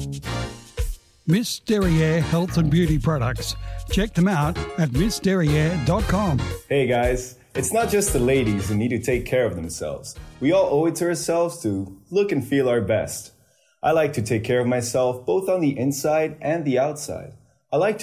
Miss Derriere Health and Beauty Products. Check them out at missderriere.com. Hey guys, it's not just the ladies who need to take care of themselves. We all owe it to ourselves to look and feel our best. I like to take care of myself both on the inside and the outside. I like